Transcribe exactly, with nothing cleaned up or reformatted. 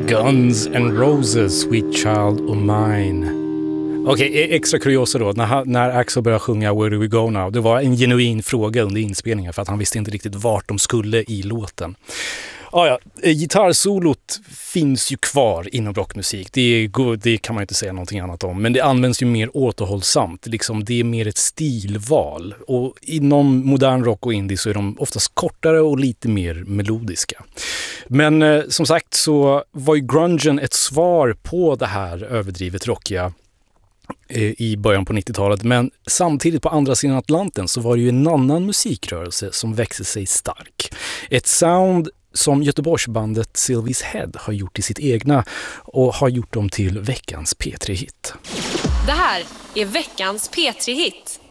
Guns N' Roses, Sweet Child of Mine. Okej, okay, extra kuriosa då. När, när Axl började sjunga Where Do We Go Now, det var en genuin fråga under inspelningen för att han visste inte riktigt vart de skulle i låten. Ah, ja, gitarrsolot finns ju kvar inom rockmusik. Det, är, det kan man inte säga någonting annat om. Men det används ju mer återhållsamt. Liksom, det är mer ett stilval. Och inom modern rock och indie så är de oftast kortare och lite mer melodiska. Men eh, som sagt så var ju grungen ett svar på det här överdrivet rockiga i början på nittiotalet, men samtidigt på andra sidan Atlanten så var det ju en annan musikrörelse som växte sig stark. Ett sound som Göteborgsbandet Sylvie's Head har gjort till sitt egna och har gjort dem till veckans P tre-hit. Det här är veckans P tre-hit.